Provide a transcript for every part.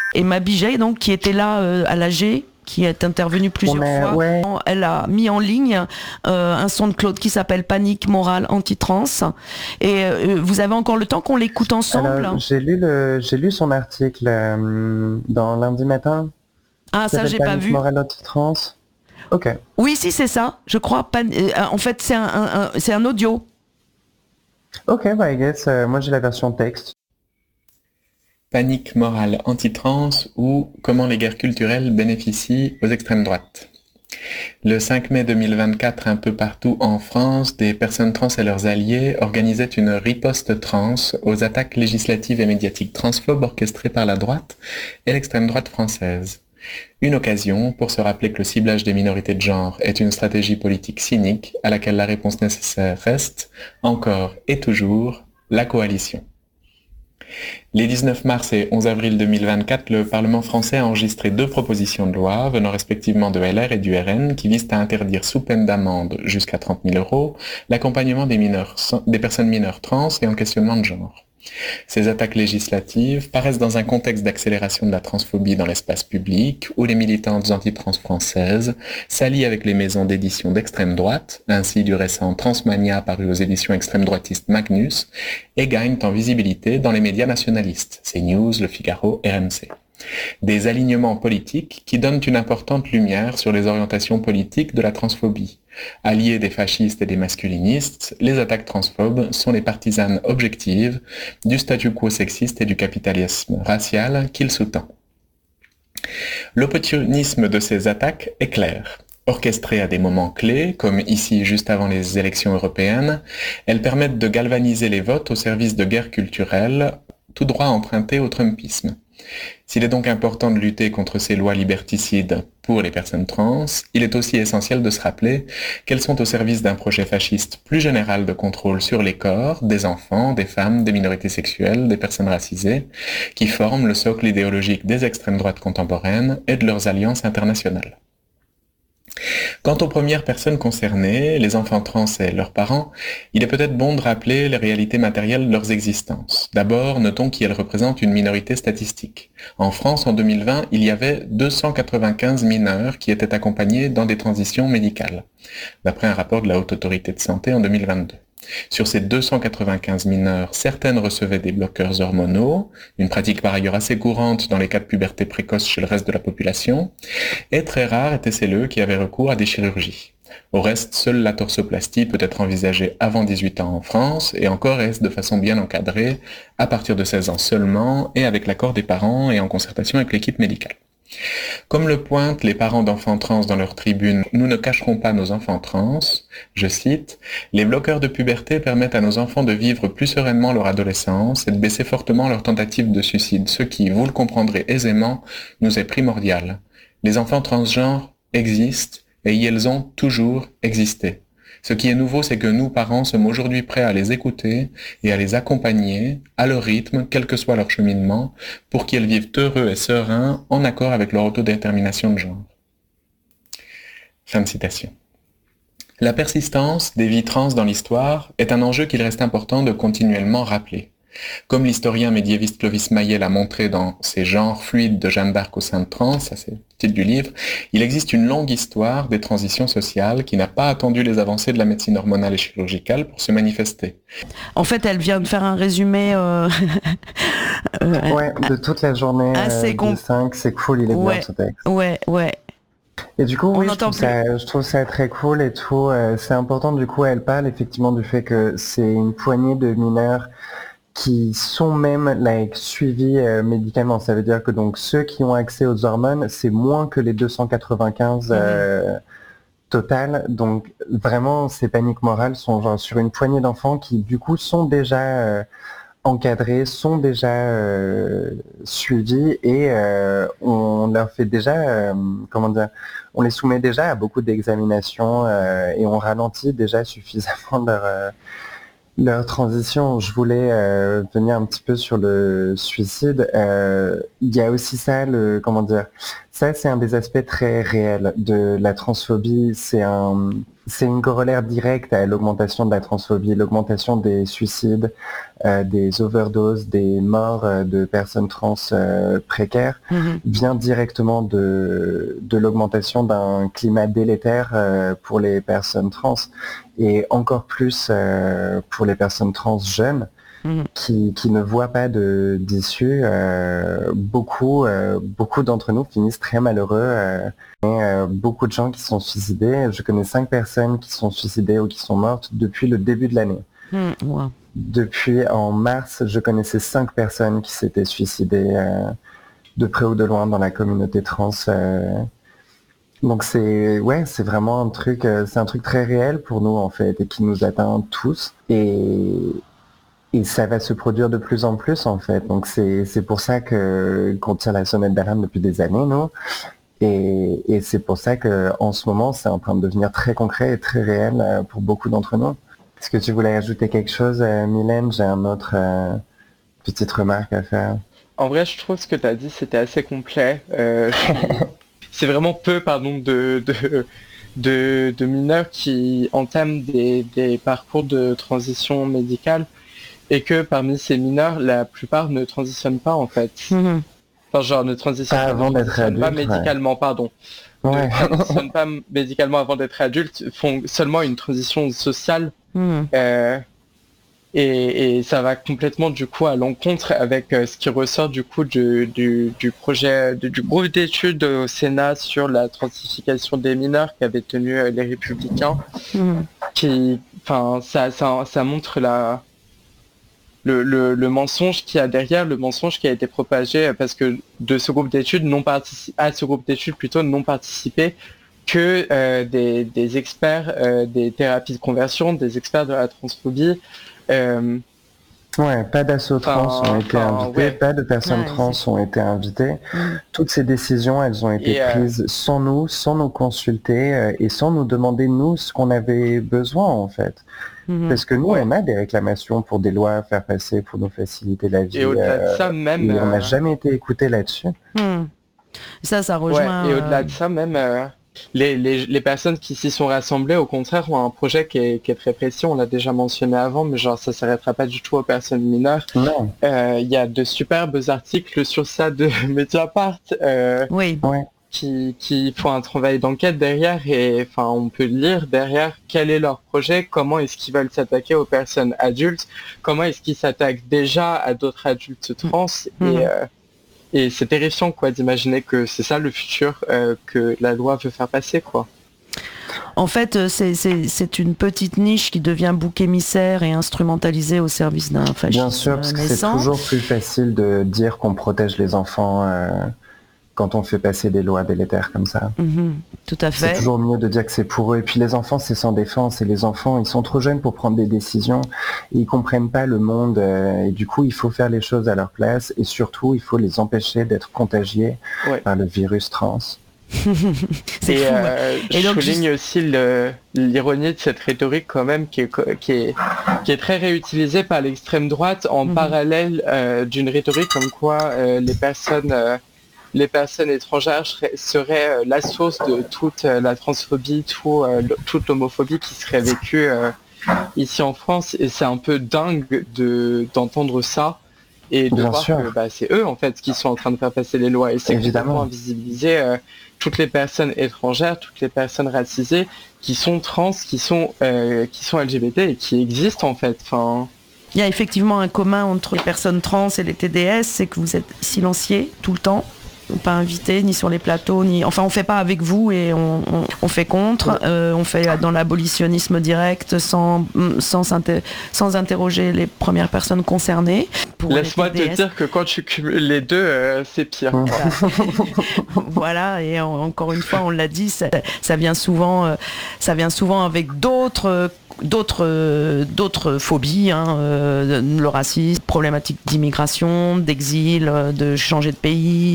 Et ma Bijay, donc, qui était là à l'AG, qui est intervenue plusieurs fois, ouais. Elle a mis en ligne un son de Claude qui s'appelle Panique morale anti-trans. Et vous avez encore le temps qu'on l'écoute ensemble? Alors, j'ai lu son article dans Lundi Matin. Ah, Qui ça, s'appelle j'ai pas Panique vu. morale anti-trans. Ok. Oui, si, c'est ça, je crois. En fait, c'est un audio. Ok, bah I guess, moi j'ai la version texte. Panique morale anti-trans ou comment les guerres culturelles bénéficient aux extrêmes droites. Le 5 mai 2024, un peu partout en France, des personnes trans et leurs alliés organisaient une riposte trans aux attaques législatives et médiatiques transphobes orchestrées par la droite et l'extrême droite française. Une occasion pour se rappeler que le ciblage des minorités de genre est une stratégie politique cynique à laquelle la réponse nécessaire reste, encore et toujours, la coalition. Les 19 mars et 11 avril 2024, le Parlement français a enregistré 2 propositions de loi venant respectivement de LR et du RN qui visent à interdire sous peine d'amende jusqu'à 30 000 € l'accompagnement des personnes mineures trans et en questionnement de genre. Ces attaques législatives paraissent dans un contexte d'accélération de la transphobie dans l'espace public où les militantes anti-trans françaises s'allient avec les maisons d'édition d'extrême droite, ainsi du récent Transmania paru aux éditions extrême droitistes Magnus, et gagnent en visibilité dans les médias nationalistes, CNews, Le Figaro, RMC. Des alignements politiques qui donnent une importante lumière sur les orientations politiques de la transphobie. Alliés des fascistes et des masculinistes, les attaques transphobes sont les partisanes objectives du statu quo sexiste et du capitalisme racial qu'il sous-tend. L'opportunisme de ces attaques est clair. Orchestrées à des moments clés, comme ici juste avant les élections européennes, elles permettent de galvaniser les votes au service de guerres culturelles, tout droit emprunté au trumpisme. S'il est donc important de lutter contre ces lois liberticides pour les personnes trans, il est aussi essentiel de se rappeler qu'elles sont au service d'un projet fasciste plus général de contrôle sur les corps des enfants, des femmes, des minorités sexuelles, des personnes racisées, qui forment le socle idéologique des extrêmes droites contemporaines et de leurs alliances internationales. Quant aux premières personnes concernées, les enfants trans et leurs parents, il est peut-être bon de rappeler les réalités matérielles de leurs existences. D'abord, notons qu'elles représentent une minorité statistique. En France, en 2020, il y avait 295 mineurs qui étaient accompagnés dans des transitions médicales, d'après un rapport de la Haute Autorité de Santé en 2022. Sur ces 295 mineurs, certaines recevaient des bloqueurs hormonaux, une pratique par ailleurs assez courante dans les cas de puberté précoce chez le reste de la population, et très rares étaient celles qui avaient recours à des chirurgies. Au reste, seule la torsoplastie peut être envisagée avant 18 ans en France, et encore est-ce de façon bien encadrée, à partir de 16 ans seulement, et avec l'accord des parents et en concertation avec l'équipe médicale. Comme le pointent les parents d'enfants trans dans leur tribune « Nous ne cacherons pas nos enfants trans », je cite, « Les bloqueurs de puberté permettent à nos enfants de vivre plus sereinement leur adolescence et de baisser fortement leurs tentatives de suicide, ce qui, vous le comprendrez aisément, nous est primordial. Les enfants transgenres existent et ils ont toujours existé. Ce qui est nouveau, c'est que nous, parents, sommes aujourd'hui prêts à les écouter et à les accompagner à leur rythme, quel que soit leur cheminement, pour qu'ils vivent heureux et sereins en accord avec leur autodétermination de genre. » Fin de citation. La persistance des vies trans dans l'histoire est un enjeu qu'il reste important de continuellement rappeler. Comme l'historien médiéviste Clovis Maillet l'a montré dans ses genres fluides de Jeanne d'Arc aux Saintes Trans, ça c'est le titre du livre, il existe une longue histoire des transitions sociales qui n'a pas attendu les avancées de la médecine hormonale et chirurgicale pour se manifester. En fait, elle vient de faire un résumé Ouais, de toute la journée de 5, c'est cool, il est bien ce texte. Ouais. Et du coup, oui, je trouve ça très cool et tout. C'est important, du coup, elle parle effectivement du fait que c'est une poignée de mineurs qui sont même suivis médicalement. Ça veut dire que donc ceux qui ont accès aux hormones, c'est moins que les 295 total. Donc vraiment, ces paniques morales sont genre sur une poignée d'enfants qui du coup sont déjà encadrés, sont déjà suivis et on leur fait déjà, on les soumet déjà à beaucoup d'examinations et on ralentit déjà suffisamment leur transition. Je voulais venir un petit peu sur le suicide. Il y a aussi ça, ça c'est un des aspects très réels de la transphobie. C'est une corollaire directe à l'augmentation de la transphobie, l'augmentation des suicides, des overdoses, des morts de personnes trans précaires, vient directement de l'augmentation d'un climat délétère pour les personnes trans, et encore plus pour les personnes trans jeunes qui ne voient pas d'issue. Beaucoup d'entre nous finissent très malheureux. Beaucoup de gens qui sont suicidés. Je connais 5 personnes qui sont suicidées ou qui sont mortes depuis le début de l'année. Wow. Depuis en mars, je connaissais 5 personnes qui s'étaient suicidées de près ou de loin dans la communauté trans. Donc c'est vraiment un truc très réel pour nous en fait, et qui nous atteint tous. Et ça va se produire de plus en plus en fait. Donc c'est pour ça qu'on tire la sonnette d'alarme depuis des années, nous. Et c'est pour ça qu'en ce moment, c'est en train de devenir très concret et très réel pour beaucoup d'entre nous. Est-ce que tu voulais ajouter quelque chose, Mylène? J'ai un autre petite remarque à faire. En vrai, je trouve ce que tu as dit, c'était assez complet. C'est vraiment peu, de mineurs qui entament des parcours de transition médicale, et que parmi ces mineurs, la plupart ne transitionnent pas en fait. Enfin, genre ne transitionnent pas médicalement, pardon. Ouais. Ne transitionnent pas médicalement avant d'être adultes, font seulement une transition sociale. Et ça va complètement du coup à l'encontre avec ce qui ressort du coup du projet du groupe d'études au Sénat sur la transification des mineurs qu'avaient tenu les Républicains, qui, enfin, ça montre le mensonge qu'il y a derrière, le mensonge qui a été propagé, parce que de ce groupe d'études n'ont participé que des experts des thérapies de conversion, des experts de la transphobie. Pas d'assos trans ont été invités, pas de personnes trans ont été invitées. Toutes ces décisions, elles ont été prises sans nous consulter et sans nous demander, nous, ce qu'on avait besoin, en fait. Parce que nous, on a des réclamations pour des lois à faire passer pour nous faciliter la vie. Et au-delà de ça, même... Et on n'a jamais été écouté là-dessus. Ça rejoint... et au-delà de ça, même... Les personnes qui s'y sont rassemblées, au contraire, ont un projet qui est très précis. On l'a déjà mentionné avant, mais genre ça s'arrêtera pas du tout aux personnes mineures. Il y a de superbes articles sur ça de Mediapart qui font un travail d'enquête derrière, et enfin on peut lire derrière quel est leur projet, comment est-ce qu'ils veulent s'attaquer aux personnes adultes, comment est-ce qu'ils s'attaquent déjà à d'autres adultes trans. Et c'est terrifiant quoi d'imaginer que c'est ça le futur que la loi veut faire passer quoi. En fait, c'est une petite niche qui devient bouc émissaire et instrumentalisée au service d'un fascisme. Bien sûr, parce que c'est toujours plus facile de dire qu'on protège les enfants quand on fait passer des lois délétères comme ça. Tout à fait. C'est toujours mieux de dire que c'est pour eux. Et puis les enfants, c'est sans défense. Et les enfants, ils sont trop jeunes pour prendre des décisions. Et ils comprennent pas le monde. Et du coup, il faut faire les choses à leur place. Et surtout, il faut les empêcher d'être contagiés par le virus trans. C'est fou. Et donc, je souligne aussi l'ironie de cette rhétorique quand même qui est très réutilisée par l'extrême droite en parallèle d'une rhétorique comme quoi les personnes étrangères seraient la source de toute la transphobie, toute l'homophobie qui serait vécue ici en France. Et c'est un peu dingue d'entendre ça et de voir que c'est eux en fait qui sont en train de faire passer les lois. Et c'est évidemment invisibiliser toutes les personnes étrangères, toutes les personnes racisées qui sont trans, qui sont LGBT et qui existent en fait. Enfin... Il y a effectivement un commun entre les personnes trans et les TDS, c'est que vous êtes silenciés tout le temps. Pas invité ni sur les plateaux, on fait pas avec vous et on fait contre. On fait dans l'abolitionnisme direct sans interroger les premières personnes concernées. Laisse-moi te dire que quand tu cumules les deux, c'est pire. Voilà, et encore une fois, on l'a dit, ça vient souvent avec d'autres phobies, le racisme, problématique d'immigration, d'exil, de changer de pays,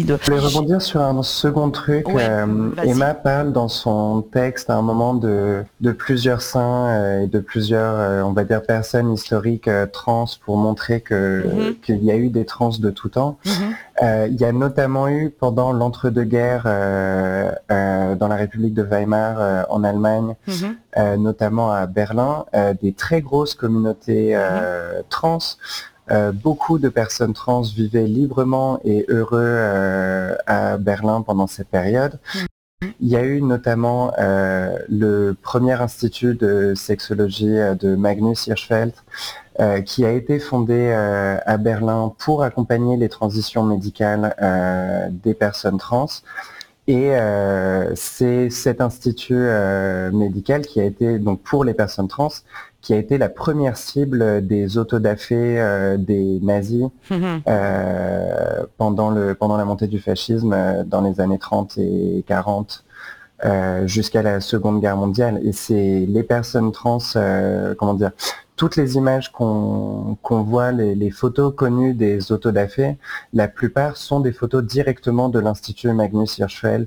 rebondir sur un second truc. Emma parle dans son texte à un moment de plusieurs saints et de plusieurs, on va dire, personnes historiques trans pour montrer qu'il y a eu des trans de tout temps. Il y a notamment eu pendant l'entre-deux-guerres dans la République de Weimar en Allemagne, notamment à Berlin, des très grosses communautés trans. Beaucoup de personnes trans vivaient librement et heureux à Berlin pendant cette période. Il y a eu notamment le premier institut de sexologie de Magnus Hirschfeld qui a été fondé à Berlin pour accompagner les transitions médicales des personnes trans. Et c'est cet institut médical qui a été, donc pour les personnes trans, qui a été la première cible des autodafés des nazis pendant la montée du fascisme dans les années 30 et 40 jusqu'à la Seconde Guerre mondiale. Et c'est les personnes trans, toutes les images qu'on voit, les photos connues des autodafés, la plupart sont des photos directement de l'Institut Magnus Hirschfeld.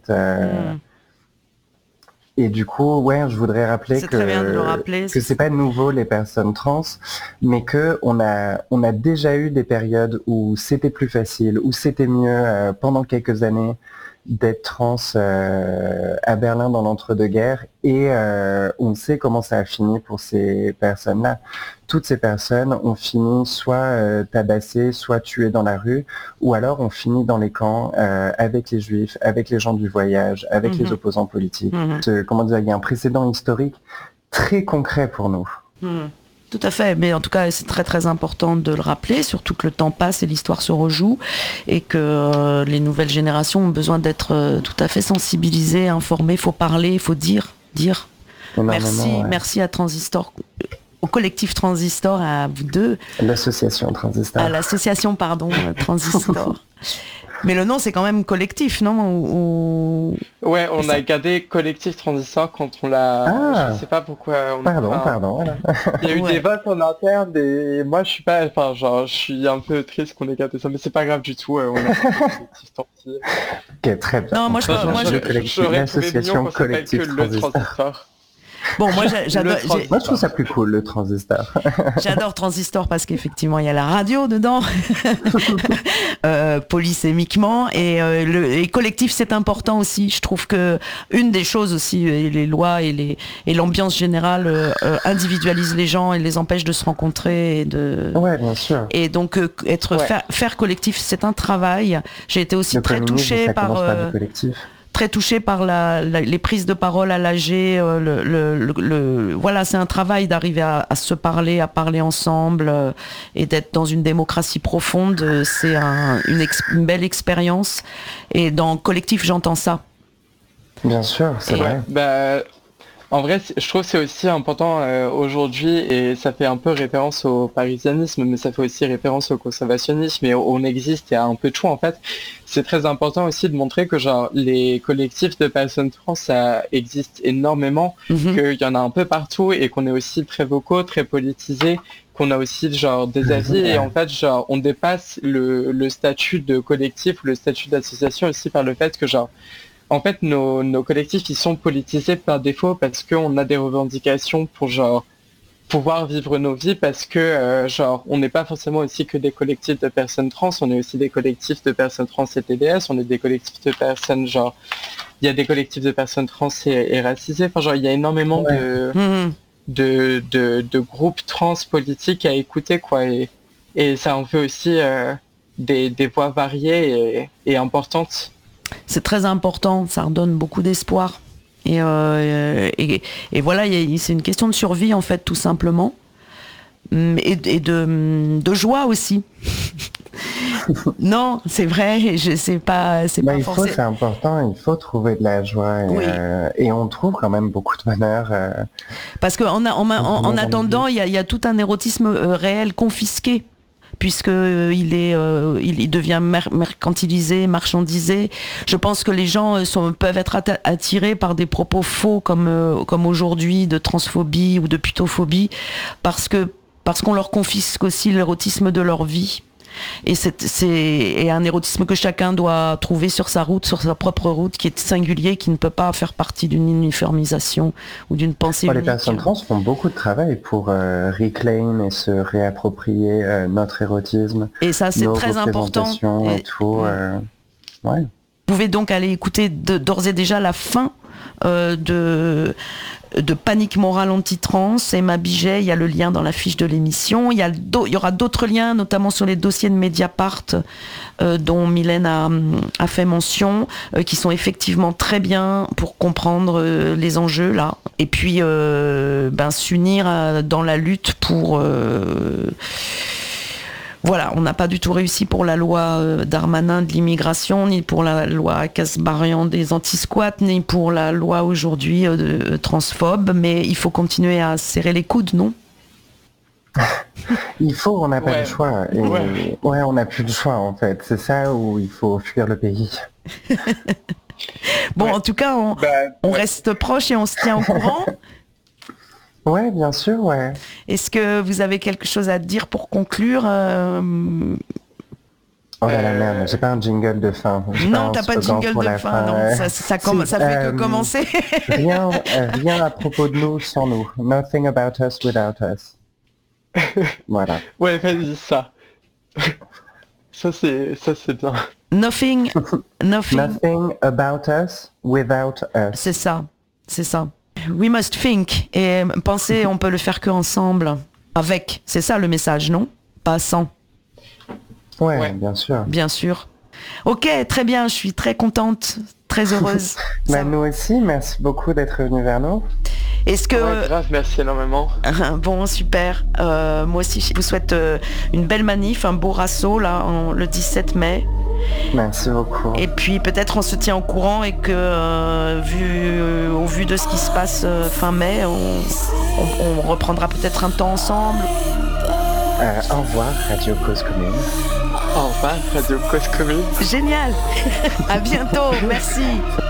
Et du coup, je voudrais rappeler que c'est pas nouveau les personnes trans, mais que on a déjà eu des périodes où c'était plus facile, où c'était mieux pendant quelques années d'être trans à Berlin dans l'entre-deux-guerres, et on sait comment ça a fini pour ces personnes-là. Toutes ces personnes ont fini soit tabassées, soit tuées dans la rue, ou alors ont fini dans les camps avec les juifs, avec les gens du voyage, avec les opposants politiques. Il y a un précédent historique très concret pour nous. Tout à fait, mais en tout cas c'est très très important de le rappeler, surtout que le temps passe et l'histoire se rejoue, et que les nouvelles générations ont besoin d'être tout à fait sensibilisées, informées, il faut parler, il faut dire. Merci à Transistor, au collectif Transistor, à vous deux. L'association Transistor. À l'association, Transistor. Mais le nom, c'est quand même collectif, non? Ouais, on a gardé collectif Transistor quand on l'a... Je sais pas pourquoi... Pardon. Il y a eu des votes en interne et moi, je suis pas... je suis un peu triste qu'on ait gardé ça, mais c'est pas grave du tout. On a collectif Transistor. Ok, très bien. Non, moi, l'association collectif Transistor. Bon, moi j'adore. Moi je trouve ça plus cool, le Transistor. J'adore Transistor parce qu'effectivement il y a la radio dedans, polysémiquement, et collectif c'est important aussi. Je trouve que une des choses aussi, les lois et l'ambiance générale individualisent les gens et les empêchent de se rencontrer Ouais, bien sûr. Et donc faire collectif, c'est un travail. J'ai été aussi très touchée par les prises de parole à l'AG. Voilà, c'est un travail d'arriver à se parler, à parler ensemble et d'être dans une démocratie profonde. C'est une belle expérience. Et dans collectif, j'entends ça. Bien sûr, c'est vrai. En vrai, je trouve que c'est aussi important aujourd'hui, et ça fait un peu référence au parisianisme, mais ça fait aussi référence au conservationnisme, et on existe, il y a un peu de tout en fait. C'est très important aussi de montrer que les collectifs de personnes trans, ça existe énormément, qu'il y en a un peu partout, et qu'on est aussi très vocaux, très politisés, qu'on a aussi des avis, et en fait on dépasse le statut de collectif, le statut d'association aussi par le fait que en fait, nos collectifs, ils sont politisés par défaut parce qu'on a des revendications pour pouvoir vivre nos vies, parce que on n'est pas forcément aussi que des collectifs de personnes trans, on est aussi des collectifs de personnes trans et TDS, on est des collectifs de personnes il y a des collectifs de personnes trans et racisées. Il y a énormément de groupes trans politiques à écouter, quoi, et ça en fait aussi des voix variées et importantes. C'est très important, ça redonne beaucoup d'espoir. Et voilà, c'est une question de survie, en fait, tout simplement. Et de joie aussi. Non, c'est vrai, c'est pas forcément... C'est important, il faut trouver de la joie. Et on trouve quand même beaucoup de bonheur. Parce qu'en attendant, il y a tout un érotisme réel confisqué, puisqu'il devient mercantilisé, marchandisé. Je pense que les gens peuvent être attirés par des propos faux comme aujourd'hui, de transphobie ou de putophobie, parce qu'on leur confisque aussi l'érotisme de leur vie. Et c'est un érotisme que chacun doit trouver sur sa route, sur sa propre route, qui est singulier, qui ne peut pas faire partie d'une uniformisation ou d'une pensée unique. Les personnes trans font beaucoup de travail pour reclaim et se réapproprier notre érotisme. Et ça, c'est très important. Et tout, ouais. Vous pouvez donc aller écouter d'ores et déjà la fin de Panique morale anti-trans, Emma Biget, il y a le lien dans la fiche de l'émission, il y aura d'autres liens, notamment sur les dossiers de Mediapart dont Mylène a fait mention, qui sont effectivement très bien pour comprendre les enjeux là, et puis s'unir dans la lutte pour... Voilà, on n'a pas du tout réussi pour la loi Darmanin de l'immigration, ni pour la loi Kasbarian des anti-squats, ni pour la loi aujourd'hui transphobe, mais il faut continuer à serrer les coudes, non ? Il faut, on n'a pas le choix. Et on n'a plus le choix en fait. C'est ça où il faut fuir le pays. Bon, en tout cas, on reste proche et on se tient au courant. Ouais, bien sûr, ouais. Est-ce que vous avez quelque chose à dire pour conclure Oh là là, merde, j'ai pas un jingle de fin. Non, t'as pas de jingle de fin, non. Ça fait que commencer. rien à propos de nous sans nous. Nothing about us without us. Voilà. Ouais, vas-y, ça. Ça c'est bien. Nothing about us without us. C'est ça. We must think. Et penser, on peut le faire que ensemble. Avec. C'est ça le message, non ? Pas sans. Ouais, bien sûr. Bien sûr. Ok, très bien. Je suis très contente, très heureuse. Nous aussi, merci beaucoup d'être venu vers nous. Est-ce que... grave, merci énormément. Bon, super. Moi aussi, je vous souhaite une belle manif, un beau rasso, là, le 17 mai. Merci beaucoup. Et puis peut-être on se tient au courant et que au vu de ce qui se passe fin mai, on reprendra peut-être un temps ensemble. Au revoir Radio Cause Commune. Au revoir Radio Cause Commune. Génial. À bientôt. Merci.